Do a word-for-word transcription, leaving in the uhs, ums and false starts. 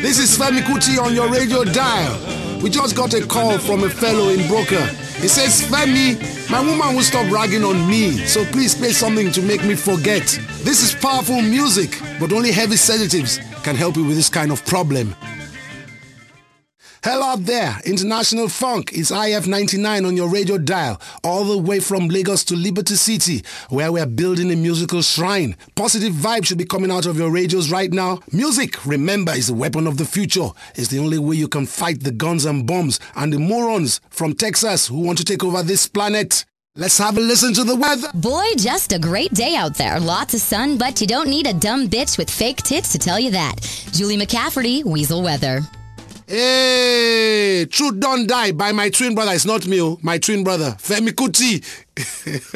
This is Femi Kuti on your radio dial. We just got a call from a fellow in Broker. He says, Femi, my woman will stop ragging on me, so please play something to make me forget. This is powerful music, but only heavy sedatives can help you with this kind of problem. Hello out there, International Funk. It's I F ninety-nine on your radio dial, all the way from Lagos to Liberty City, where we're building a musical shrine. Positive vibes should be coming out of your radios right now. Music, remember, is the weapon of the future. It's the only way you can fight the guns and bombs and the morons from Texas who want to take over this planet. Let's have a listen to the weather. Boy, just a great day out there. Lots of sun, but you don't need a dumb bitch with fake tits to tell you that. Julie McCafferty, Weasel Weather. Hey, Truth Don't Die by my twin brother. It's not me, oh, my twin brother, Femi Kuti.